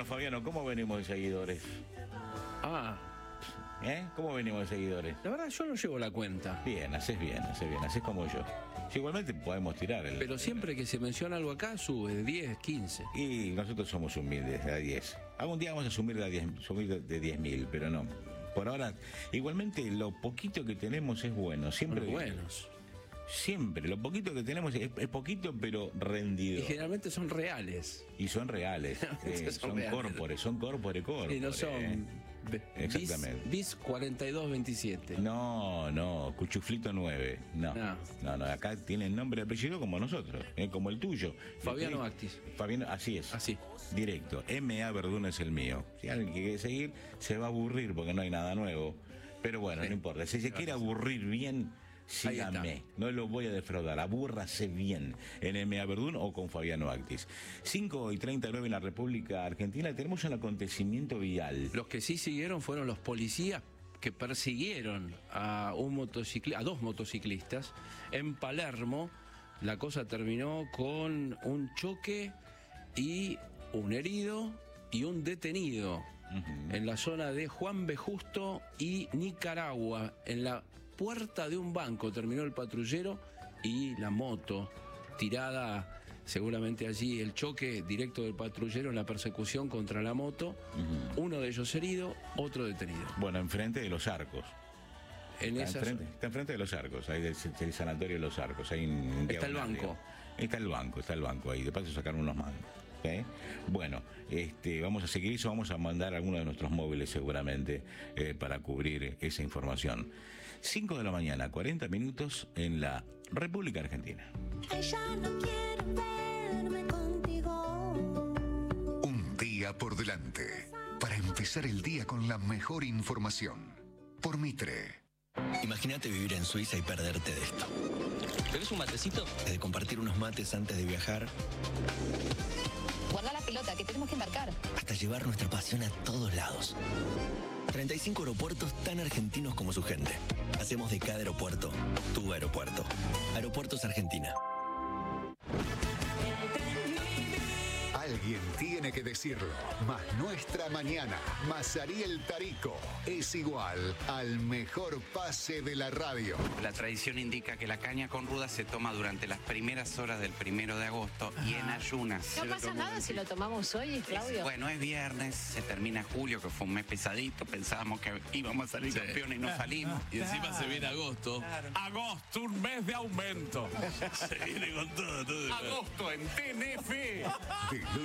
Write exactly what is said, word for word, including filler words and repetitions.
Fabiano, ¿cómo venimos de seguidores? Ah, ¿Eh? ¿Cómo venimos de seguidores? la verdad yo no llevo la cuenta. Bien, haces bien, haces bien, haces como yo. Sí, igualmente podemos tirar el... Pero siempre que se menciona algo acá, sube de diez, quince. Y nosotros somos humildes, de a diez. Algún día vamos a subir de a diez, subir de diez mil, pero no. Por ahora, igualmente lo poquito que tenemos es bueno. Siempre Muy buenos. Siempre, lo poquito que tenemos es, es poquito, pero rendido. Y generalmente son reales. Y son reales. eh, Son son reales. corpore, son corpore, corpore. Y no son eh. Exactamente. bis cuarenta y dos veintisiete. No, no, Cuchuflito nueve. No, No. no, no, acá tienen nombre y apellido como nosotros, eh, como el tuyo. Fabiano Eh, Actis. Fabiano, así es. Así. Directo. M A Verdún es el mío. Si alguien quiere seguir, se va a aburrir porque no hay nada nuevo. Pero bueno, Sí. no importa. Si se quiere aburrir bien, síganme. No lo voy a defraudar. Abúrrase bien en M A Verdún o con Fabiano Actis. cinco y treinta y nueve en la República Argentina tenemos un acontecimiento vial. Los que sí siguieron fueron los policías que persiguieron a un motocicli- a dos motociclistas en Palermo. La cosa terminó con un choque y un herido y un detenido Ujú. en la zona de Juan B. Justo y Nicaragua. En la puerta de un banco terminó el patrullero y la moto tirada. Seguramente allí el choque directo del patrullero en la persecución contra la moto. Ujú. Uno de ellos herido, otro detenido. Bueno, enfrente de los arcos. En Está esa enfrente, está enfrente de los arcos, ahí del, del sanatorio de los arcos. Ahí en Está el diagonal, banco. digamos. Está el banco, está el banco ahí. De paso sacaron unos mangos. ¿Ok? Bueno, este, vamos a seguir eso, vamos a mandar algunos de nuestros móviles seguramente eh, para cubrir esa información. cinco de la mañana, cuarenta minutos en la República Argentina. Ay, ya no quiero verme contigo. Un día por delante para empezar el día con la mejor información. Por Mitre. Imagínate vivir en Suiza y perderte de esto. ¿Bebes un matecito? De compartir unos mates antes de viajar, Guarda la pelota, que tenemos que embarcar. hasta llevar nuestra pasión a todos lados. treinta y cinco aeropuertos tan argentinos como su gente. Hacemos de cada aeropuerto tu aeropuerto. Aeropuertos Argentina. Alguien tiene que decirlo, más nuestra mañana, más Ariel Tarico, es igual al mejor pase de la radio. La tradición indica que la caña con ruda se toma durante las primeras horas del primero de agosto y en ayunas. No pasa nada si lo tomamos hoy, Claudio. Bueno, es viernes, se termina julio, que fue un mes pesadito, pensábamos que íbamos a salir Sí. campeones y no salimos. Y encima se viene agosto. Agosto, un mes de aumento. Se viene con todo, todo. Agosto en T N F. De